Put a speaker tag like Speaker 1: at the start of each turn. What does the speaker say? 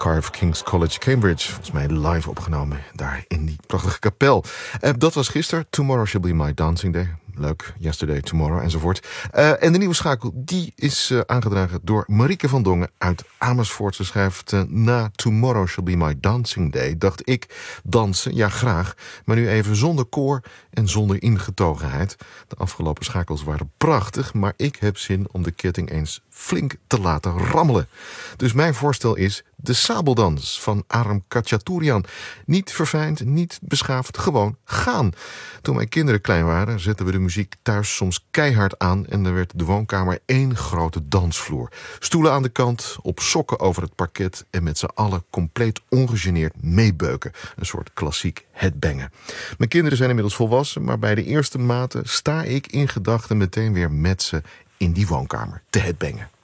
Speaker 1: Cardiff King's College, Cambridge. Volgens mij live opgenomen daar in die prachtige kapel. Dat was gisteren. Tomorrow Shall Be My Dancing Day. Leuk, Yesterday, Tomorrow enzovoort. En de nieuwe schakel die is aangedragen door Marieke van Dongen uit Amersfoort. Ze schrijft, na Tomorrow Shall Be My Dancing Day dacht ik dansen, ja graag, maar nu even zonder koor en zonder ingetogenheid. De afgelopen schakels waren prachtig, maar ik heb zin om de ketting eens flink te laten rammelen. Dus mijn voorstel is de sabeldans van Aram Khachaturian. Niet verfijnd, niet beschaafd, gewoon gaan. Toen mijn kinderen klein waren, zetten we de muziek thuis soms keihard aan en dan werd de woonkamer één grote dansvloer. Stoelen aan de kant, op sokken over het parket en met z'n allen compleet ongegeneerd meebeuken. Een soort klassiek headbangen. Mijn kinderen zijn inmiddels volwassen, maar bij de eerste maten sta ik in gedachten meteen weer met ze in die woonkamer te headbangen.